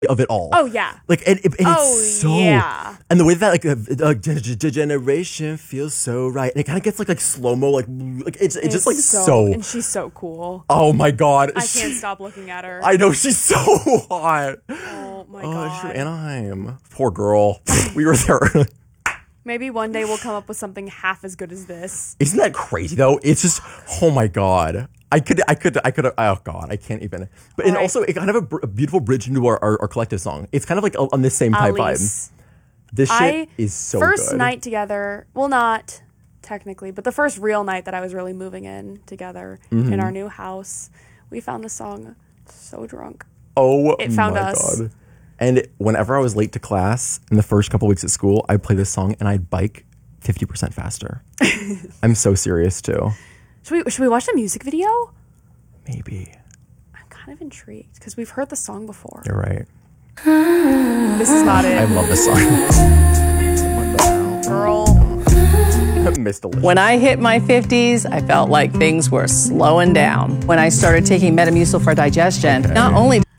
of it all. Oh yeah. Like and it's so yeah. and the way that generation feels so right, and it kind of gets like slow mo, like it's just like so. And she's so cool. Oh my god, I can't stop looking at her. I know she's so hot. Oh my god. She's from Anaheim. Poor girl. We were there. Maybe one day we'll come up with something half as good as this. Isn't that crazy though? It's just, oh my god. I could, oh god, I can't even. But and right. also it kind of a beautiful bridge into our collective song. It's kind of like on this same type vibe. This shit is so good. First night together, well not technically, but the first real night that I was really moving in together in our new house, we found this song so drunk. Oh it found my us. God. And whenever I was late to class in the first couple weeks at school, I'd play this song and I'd bike 50% faster. I'm so serious too. Should we watch the music video? Maybe. I'm kind of intrigued because we've heard the song before. You're right. This is not it. I love this song. Girl. Missed a list. When I hit my 50s, I felt like things were slowing down. When I started taking Metamucil for digestion, not only